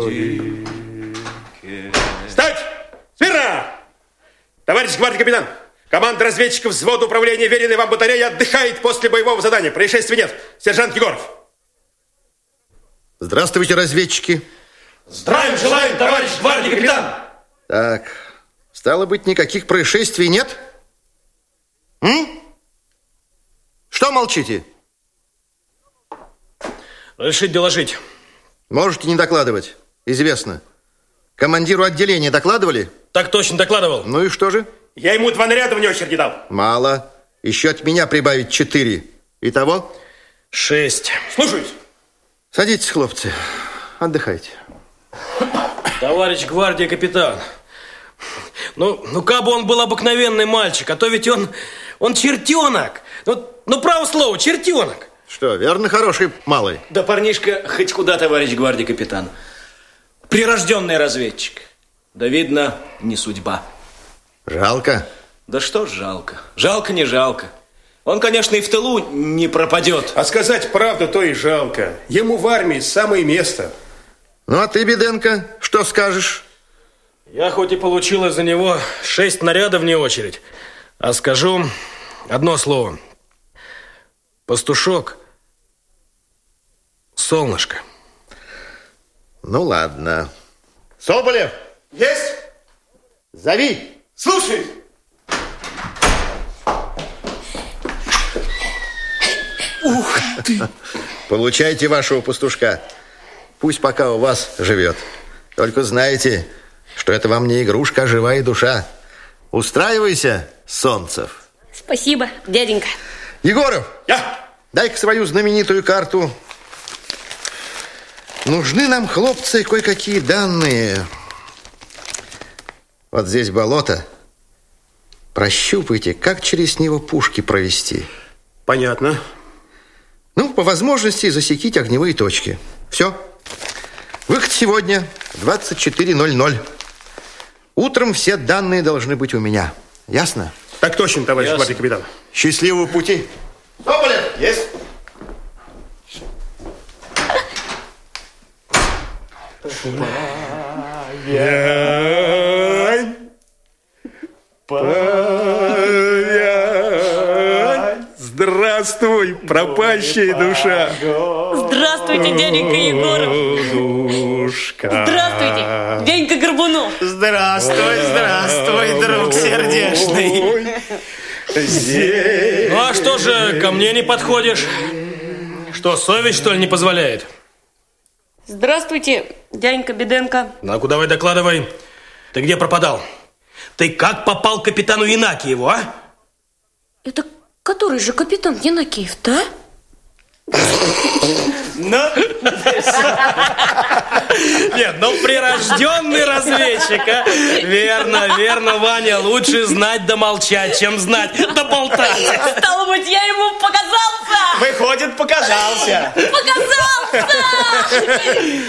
человеке. Встать! Смирно! Товарищ гвардии капитан, команда разведчиков взвода управления веренной вам батареи отдыхает после боевого задания. Происшествий нет. Сержант Егоров. Здравствуйте, разведчики. Здравия желаем, товарищ гвардии капитан. Так, стало быть, никаких происшествий нет? Что молчите? Разрешить доложить. Можете не докладывать. Известно. Командиру отделения докладывали? Так точно докладывал. Ну и что же? Я ему 2 наряда вне очереди дал. Мало. Еще от меня прибавить 4. Итого? 6. Слушаюсь. Садитесь, хлопцы. Отдыхайте. Товарищ гвардии капитан. Ну, кабы он был обыкновенный мальчик, а то ведь он чертенок. Ну, право слово, чертенок. Что, верно, хороший малый? Да парнишка хоть куда, товарищ гвардии капитан. Прирожденный разведчик. Да, видно, не судьба. Жалко? Да что ж жалко. Жалко, не жалко. Он, конечно, и в тылу не пропадет. А сказать правду, то и жалко. Ему в армии самое место. Ну, а ты, Беденко, что скажешь? Я хоть и получил из-за него 6 нарядов вне очередь, а скажу одно слово. Пастушок. Солнышко. Ну, ладно. Соболев! Есть? Зови! Слушай! Ух ты! Получайте вашего пастушка. Пусть пока у вас живет. Только знайте, что это вам не игрушка, а живая душа. Устраивайся, Солнцев. Спасибо, дяденька. Егоров! Я! Дай-ка свою знаменитую карту. Нужны нам, хлопцы, кое-какие данные. Вот здесь болото. Прощупайте, как через него пушки провести. Понятно. Ну, по возможности засеките огневые точки. Все. Выход сегодня 24:00. Утром все данные должны быть у меня. Ясно? Так точно, товарищ гвардии капитан. Счастливого пути. Соболев! Есть. Здравствуй, пропащая душа. Здравствуйте, дяденька Егоров. Душка. Здравствуйте, дяденька Горбунов. Здравствуй, друг сердечный. Здесь. Ну, а что же, ко мне не подходишь? Что, совесть, что ли, не позволяет? Здравствуйте, дяденька Беденко. Ну, давай докладывай. Ты где пропадал? Ты как попал к капитану Янакиеву, а? Это который же капитан Янакиев-то, а? Нет, прирожденный разведчик, а? Верно, Ваня, лучше знать да молчать, чем знать да болтать. Стало быть, я ему показался! Выходит, показался. Показался!